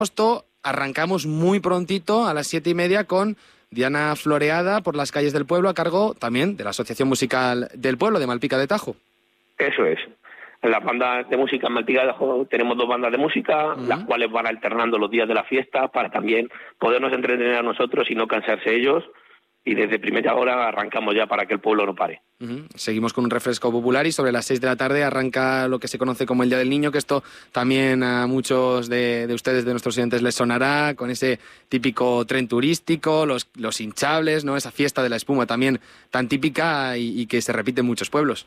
agosto arrancamos muy prontito a las 7:30 con Diana Floreada por las calles del pueblo, a cargo también de la Asociación Musical del Pueblo de Malpica de Tajo. Eso es. En las bandas de música en Malpica de Tajo tenemos 2 bandas de música, las cuales van alternando los días de la fiesta para también podernos entretener a nosotros y no cansarse ellos. Y desde primera hora arrancamos ya para que el pueblo no pare. Seguimos con un refresco popular y sobre las 6 de la tarde arranca lo que se conoce como el Día del Niño, que esto también a muchos de ustedes, de nuestros oyentes, les sonará, con ese típico tren turístico, los hinchables, ¿no? Esa fiesta de la espuma también tan típica y que se repite en muchos pueblos.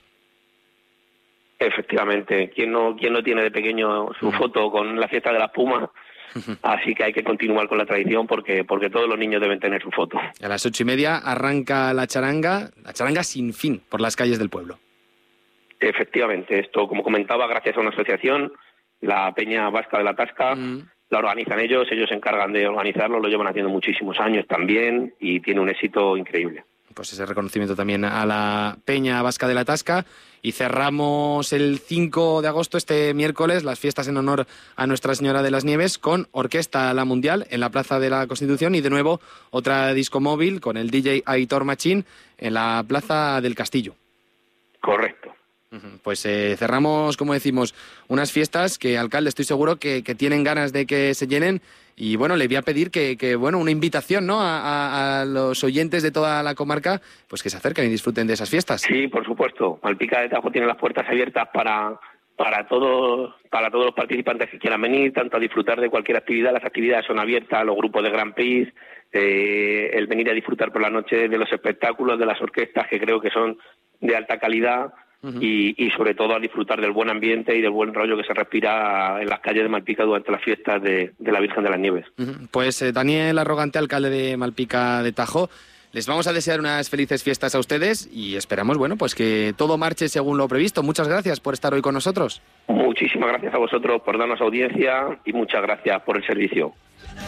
Efectivamente, ¿quién no tiene de pequeño su foto con la fiesta de la espuma? Así que hay que continuar con la tradición porque todos los niños deben tener su foto. A las 8:30 arranca la charanga sin fin por las calles del pueblo. Efectivamente, esto, como comentaba, gracias a una asociación, la Peña Vasca de la Tasca, la organizan ellos se encargan de organizarlo, lo llevan haciendo muchísimos años también y tiene un éxito increíble. Pues ese reconocimiento también a la Peña Vasca de la Tasca. Y cerramos el 5 de agosto, este miércoles, las fiestas en honor a Nuestra Señora de las Nieves con Orquesta La Mundial en la Plaza de la Constitución y de nuevo otra disco móvil con el DJ Aitor Machín en la Plaza del Castillo. Correcto. Pues cerramos, como decimos, unas fiestas que, alcalde, estoy seguro que tienen ganas de que se llenen. Y bueno, le voy a pedir que una invitación, ¿no?, a los oyentes de toda la comarca, pues que se acerquen y disfruten de esas fiestas. Sí, por supuesto. Malpica de Tajo tiene las puertas abiertas para todos los participantes que quieran venir, tanto a disfrutar de cualquier actividad. Las actividades son abiertas, los grupos de Grand Prix, el venir a disfrutar por la noche de los espectáculos, de las orquestas, que creo que son de alta calidad. Y sobre todo a disfrutar del buen ambiente y del buen rollo que se respira en las calles de Malpica durante las fiestas de la Virgen de las Nieves. Pues Daniel Arrogante, alcalde de Malpica de Tajo, les vamos a desear unas felices fiestas a ustedes y esperamos, pues que todo marche según lo previsto. Muchas gracias por estar hoy con nosotros. Muchísimas gracias a vosotros por darnos audiencia y muchas gracias por el servicio.